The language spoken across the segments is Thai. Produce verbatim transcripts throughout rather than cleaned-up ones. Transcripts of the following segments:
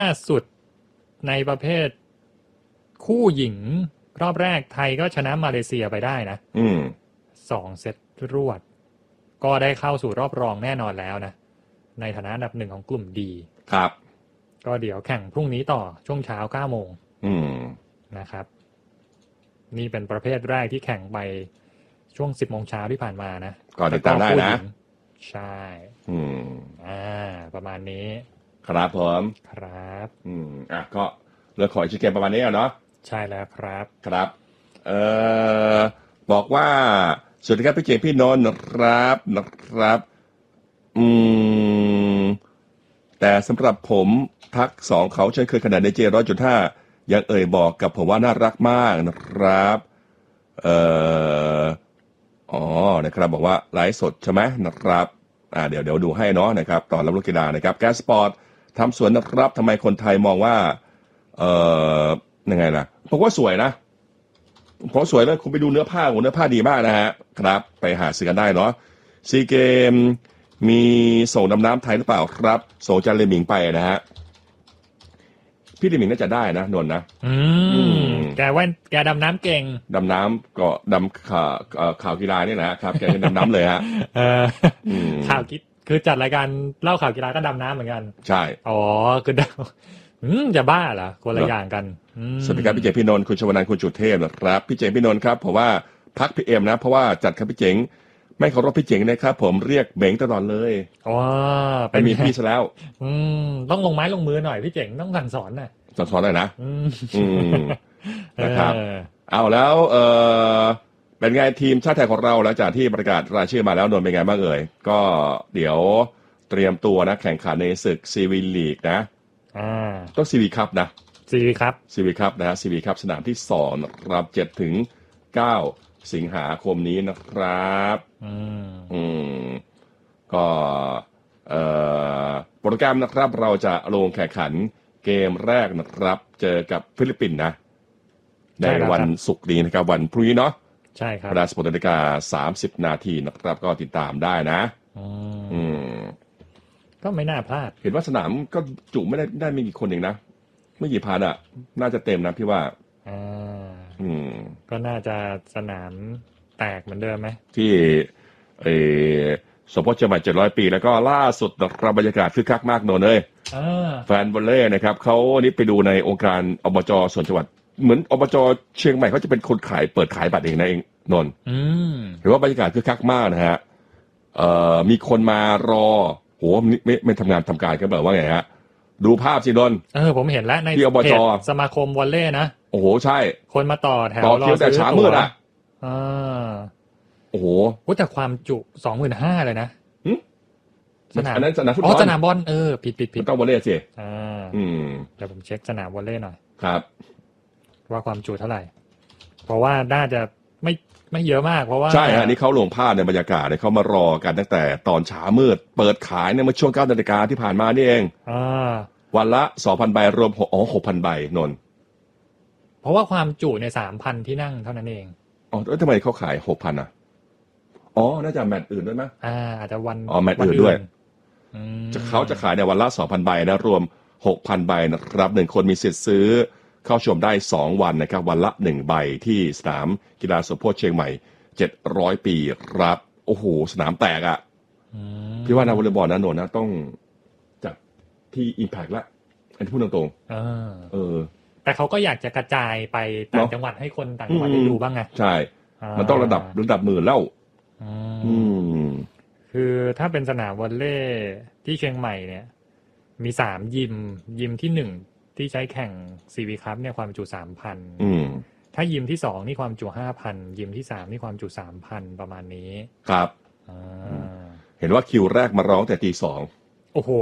ล่าสุดในประเภทคู่หญิงรอบแรกไทยก็ชนะมาเลเซียไปได้นะอืมสองเซตรวดก็ได้เข้าสู่รอบรองแน่นอนแล้วนะในฐานะอันดับหนึ่งของกลุ่มดีครับก็เดี๋ยวแข่งพรุ่งนี้ต่อช่วงเช้าเก้าโมงอืมนะครับนี่เป็นประเภทแรกที่แข่งไปช่วงสิบโมงเช้าที่ผ่านมานะก็ติดตามได้นะใช่อืมอ่าประมาณนี้ครับผมครับอืมอ่ะก็เรื่องของเอเชียนเกมประมาณนี้เนาะใช่แล้วครับครับเอ่อบอกว่าสวัสดีครับพี่เจพี่นนท์นะครับนะครับอืมแต่สำหรับผมทักสองเขาเช่นเคยขนาดในเจร้อยจุดห้ายังเอ่ยบอกกับผมว่าน่ารักมากนะครับเอ่ออ๋อนะครับบอกว่าไลฟ์สดใช่ไหมนะครับอ่าเดี๋ยวเดี๋ยวดูให้เนาะนะครับตอนรับลูกกีฬานะครับแก๊สสปอร์ตทำสวนนะครับทำไมคนไทยมองว่าเอ่อยังไงล่ะผมว่าสวยนะเพราะสวยแล้วคุณไปดูเนื้อผ้าเนื้อผ้าดีมากนะฮะครับไปหาซื้อกันได้เนาะซีเกมมีส่งดำน้ำไทยหรือเปล่าครับส่งจันเลหมิงไปนะฮะพี่เลหมิงน่าจะได้นะนนนะอืมแกว่าแกดำน้ำเก่งดำน้ำก็ดำข่าวข่าวกีฬานี่นะครับแกดำน้ำเลยฮะเออข่าวคิดคือจัดรายการเล่าข่าวกีฬาก็ดำน้ำเหมือนกันใช่อ๋อคือดำอืมจะบ้าเหรอคนละอย่างกันสวัสดีครับพี่เจพี่นนท์คุณชวนันท์คุณจุเทพนะครับพี่เจพี่นนท์ครับเพราะว่าพักพี่เอ็มนะเพราะว่าจัดครับพี่เจ๋งไม่เคารพพี่เจ๋งนะครับผมเรียกเบงตลอดเลยอ๋อไปมีพี่ซะแล้วอืมต้องลงไม้ลงมือหน่อยพี่เจ๋งต้องสั่งสอนหน่อยสอนสอนหน่อยนะอืมอืมนะครับเอาแล้วเออเป็นไงทีมชาติไทยของเราหลังจากที่ประกาศรายชื่อมาแล้วนนท์เป็นไงบ้างเอ่ยก็เดี๋ยวเตรียมตัวนะแข่งขันในศึกซีวีลีกนะอ่าต้องซีวีคัพนะซีวีคัพซีวีคัพนะฮะซีวีคัพสนามที่สองนะครับเจ็ดถึงเก้าสิงหาคมนี้นะครับอืมอืมก็เอ่อโปรแกรมนะครับเราจะลงแข่งขันเกมแรกนะครับเจอกับฟิลิปปินส์นะในวันศุกร์นี้นะครับวันพรุ่งนี้เนาะใช่ครับเวลา สิบหกนาฬิกาสามสิบนาทีนะครับก็ติดตามได้นะอืมก็ไม่น่าพลาดเห็นว่าสนามก็จุไม่ได้ได้ไม่กี่คนเองนะไม่กี่พันอ่ะน่าจะเต็มนะพี่ว่าอ่าอืมก็น่าจะสนามแตกเหมือนเดิมไหมที่เออสมโภชเชียงใหม่เจ็ดร้อยปีแล้วก็ล่าสุดนะครับบรรยากาศคึกคักมากโนนเลยแฟนบอลเล่นะครับเขานี่ไปดูในองค์การอบจส่วนจังหวัดเหมือนอบจเชียงใหม่เขาจะเป็นคนขายเปิดขายบัตรเองนะเองนนเห็นว่าบรรยากาศคึกคักมากนะฮะเอ่อมีคนมารอโหไม่ไม่ไม่ทำงานทำการกันแบบว่าไงฮะดูภาพสินนเออผมเห็นแล้วในที่อบจสมาคมวอลเล่นะโอ้โหใช่คนมาต่อแถวรอคิวแต่เช้ามืดอ่ะอ่าโอ้โหแต่ความจุสองหมื่นห้าเลยนะสนามนั้นสนามฟุตบอลอ๋อสนามบอลเออผิดผิดผิดต้องวอลเล่สิอ่าอืมเดี๋ยวผมเช็คสนามวอลเล่หน่อยครับว่าความจุเท่าไหร่เพราะว่าน่าจะไม่ไม่เยอะมากเพราะว่าใช่ฮะนี่เขาลงภาพในบรรยากาศเนี่ยเขามารอกันตั้งแต่ตอนเช้ามืดเปิดขายเนี่ยเมื่อช่วงเก้านาฬิกาที่ผ่านมานี่เองอ่าวันละ สองพัน ใบรวมอ๋อ หกพัน ใบนนเพราะว่าความจุใน สามพัน ที่นั่งเท่านั้นเองอ๋อแล้วทำไมเขาขาย หกพัน อ่ะอ๋อน่าจะแมตช์อื่นด้วยมั้ยอ่าอาจจะวันอ๋อแมตช์อื่นด้วยจะเขาจะขายในวันละ สองพัน ใบนะรวม หกพัน ใบนะครับหนึ่งคนมีสิทธิ์ซื้อเข้าชมได้สองวันนะครับวันละหนึ่งใบที่สนามกีฬาสมโภชเชียงใหม่เจ็ดร้อยปีครับโอ้โหสนามแตกอ่ะพี่ว่านักวอลเลย์บอลนะโนนนะต้องจัดที่ Impact ละอันที่พูดตรงๆเออแต่เขาก็อยากจะกระจายไปต่างจังหวัดให้คนต่างจังหวัดได้ดูบ้างไงใช่มันต้องระดับระดับหมื่นแล้วอืมคือถ้าเป็นสนามวอลเลย์ที่เชียงใหม่เนี่ยมีสามยิมยิมที่หนึ่งที่ใช้แข่งซีวีคัพเนี่ยความจุ สามพันอืมถ้ายิมที่สองนี่ความจุ ห้าพัน ยิมที่สามนี่ความจุ สามพัน ประมาณนี้ครับเห็นว่าคิวแรกมาร้องแต่ตีสองโอ้โห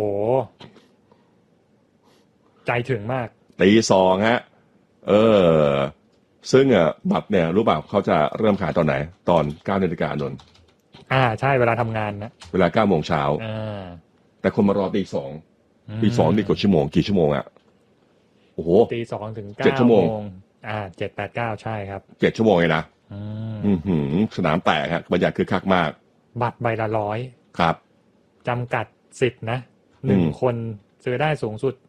ใจถึงมากตีสองฮะเออซึ่งอ่ะบัตรเนี่ยรู้เปล่าเขาจะเริ่มขายตอนไหนตอนเก้านาฬิกานนอ่าใช่เวลาทำงานนะเวลาเก้าโมงเช้าแต่คนมารอตีสองตีสองนี่กี่ชั่วโมงกี่ชั่วโมงอ่ะโอ้โหตีสองถึงเก้าโมงอ่าเจ็ดแปดเก้าใช่ครับเจ็ดชั่วโมงเลยนะอือหือสนามแตกฮะบรรยากาศคึกคักมากบัตรใบละร้อยครับจำกัดสิทธิ์นะหนึ่งคนซื้อได้สูงสุด